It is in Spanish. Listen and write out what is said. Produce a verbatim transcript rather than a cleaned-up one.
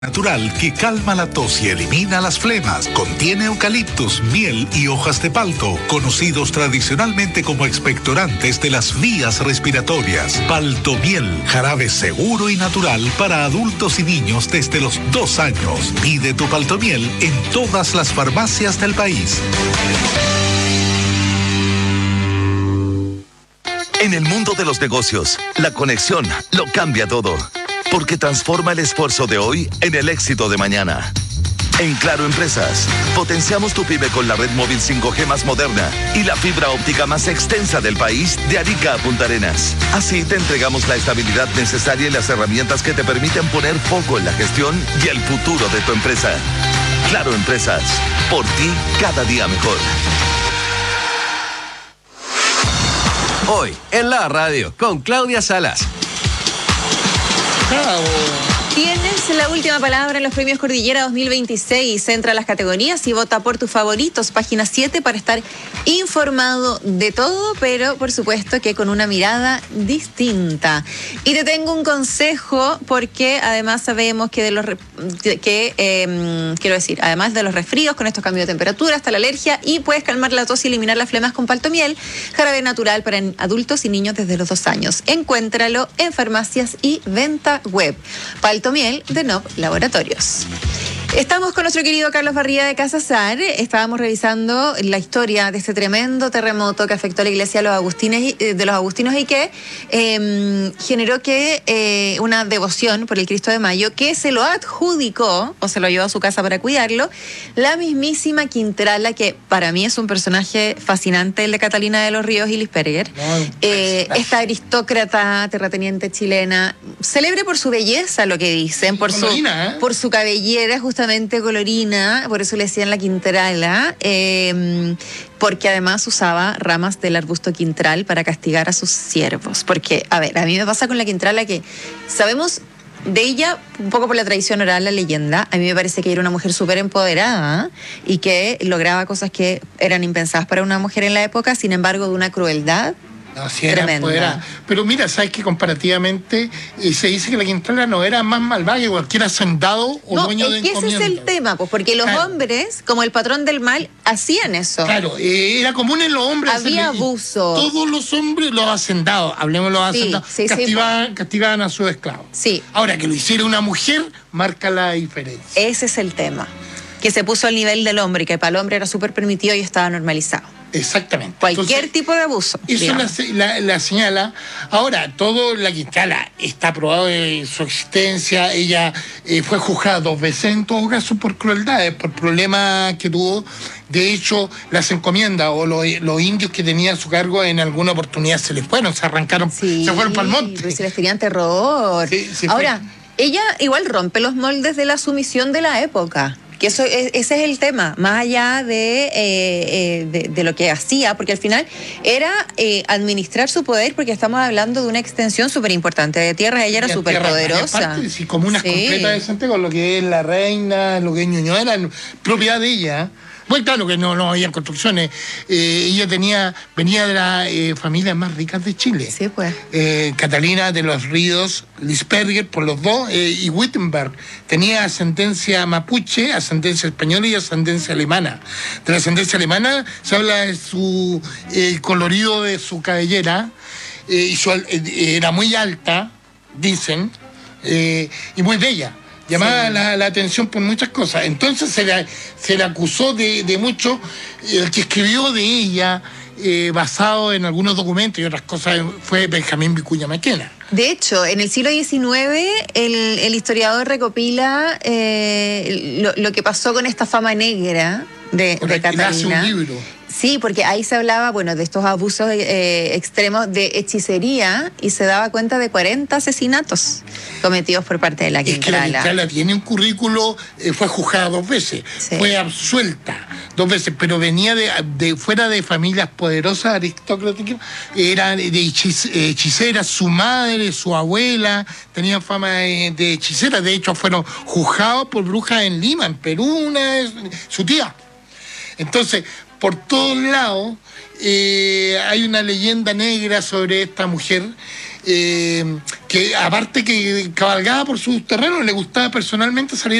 Natural que calma la tos y elimina las flemas. Contiene eucaliptus, miel y hojas de palto, conocidos tradicionalmente como expectorantes de las vías respiratorias. Paltomiel, jarabe seguro y natural para adultos y niños desde los dos años. Pide tu Paltomiel en todas las farmacias del país. En el mundo de los negocios, la conexión lo cambia todo. Porque transforma el esfuerzo de hoy en el éxito de mañana. En Claro Empresas, potenciamos tu pyme con la red móvil cinco G más moderna y la fibra óptica más extensa del país de Arica a Punta Arenas. Así te entregamos la estabilidad necesaria y las herramientas que te permiten poner foco en la gestión y el futuro de tu empresa. Claro Empresas, por ti cada día mejor. Hoy, en la radio, con Claudia Salas. Bravo. Tienes la última palabra en los premios Cordillera dos mil veintiséis. Entra a las categorías y vota por tus favoritos. Página siete para estar informado de todo, pero por supuesto que con una mirada distinta. Y te tengo un consejo porque además sabemos que de los que eh, quiero decir, además de los resfríos con estos cambios de temperatura, está la alergia y puedes calmar la tos y eliminar las flemas con Paltomiel, jarabe natural para adultos y niños desde los dos años. Encuéntralo en farmacias y venta web. Paltomiel de N O V Laboratorios. Estamos con nuestro querido Carlos Barría de Casasar. Estábamos revisando la historia de este tremendo terremoto que afectó a la iglesia de los, Agustines, de los Agustinos y que eh, generó que eh, una devoción por el Cristo de Mayo que se lo adjudicó o se lo llevó a su casa para cuidarlo la mismísima Quintrala, que para mí es un personaje fascinante, el de Catalina de los Ríos y Lisperger. Eh, esta aristócrata terrateniente chilena, célebre por su belleza, lo que dicen, por su, ¿eh? por su cabellera justamente colorina, por eso le decían la Quintrala, eh, porque además usaba ramas del arbusto quintral para castigar a sus siervos. Porque, a ver, a mí me pasa con la Quintrala que sabemos de ella, un poco por la tradición oral, la leyenda, a mí me parece que era una mujer súper empoderada y que lograba cosas que eran impensadas para una mujer en la época, sin embargo, de una crueldad. No, sí era empoderada. Pero mira, sabes que comparativamente eh, se dice que la Quintrala no era más malvada que cualquier hacendado o no, dueño es de que encomienda. Ese es el tema, pues, porque los claro. hombres, como el patrón del mal, hacían eso. Claro, eh, era común en los hombres. Había hacerle, abuso. Todos los hombres, los hacendados, hablemos de los sí, hacendados, sí, castigaban, sí. castigaban a sus esclavos. Sí. Ahora, que lo hiciera una mujer, marca la diferencia. Ese es el tema, que se puso al nivel del hombre y que para el hombre era súper permitido y estaba normalizado. Exactamente. Cualquier Entonces, tipo de abuso. Eso la, la, la señala. Ahora, todo la Quintrala está probado de su existencia. Ella eh, fue juzgada dos veces en todo caso por crueldades, por problemas que tuvo. De hecho, las encomiendas o los, los indios que tenían a su cargo en alguna oportunidad se les fueron, se arrancaron, sí, se fueron para el monte. Pero se les tenían terror. Sí, sí, ahora, fue. ella igual rompe los moldes de la sumisión de la época. Que eso es, ese es el tema, más allá de, eh, eh, de, de lo que hacía, porque al final era eh, administrar su poder, porque estamos hablando de una extensión súper importante de tierra, ella era súper poderosa. Sí, comunas sí. completas de Santiago, lo que es la reina, lo que es Ñuñoa, era propiedad de ella. Bueno, claro que no, no había construcciones. Eh, ella tenía, venía de las eh, familias más ricas de Chile. Sí, pues. Eh, Catalina de los Ríos, Lisperger, por los dos, eh, y Wittenberg. Tenía ascendencia mapuche, ascendencia española y ascendencia alemana. De la ascendencia alemana se habla de su eh, colorido de su cabellera, eh, y su, eh, era muy alta, dicen, eh, y muy bella. Llamaba sí. la, la atención por muchas cosas. Entonces se le, se le acusó de, de mucho. El que escribió de ella, eh, basado en algunos documentos y otras cosas, fue Benjamín Vicuña Maquena. De hecho, en el siglo diecinueve, el, el historiador recopila eh, lo, lo que pasó con esta fama negra de, de Catalina. Hace un libro. Sí, porque ahí se hablaba, bueno, de estos abusos eh, extremos de hechicería y se daba cuenta de cuarenta asesinatos cometidos por parte de la Quintrala. Es que la Quintrala tiene un currículo, eh, fue juzgada dos veces, sí. fue absuelta dos veces, pero venía de, de fuera de familias poderosas, aristócratas, era de hechiz, hechicera, su madre, su abuela, tenían fama de, de hechicera, de hecho fueron juzgados por brujas en Lima, en Perú, una, su tía. Entonces, por todos lados eh, hay una leyenda negra sobre esta mujer eh, que aparte que cabalgaba por sus terrenos, le gustaba personalmente salir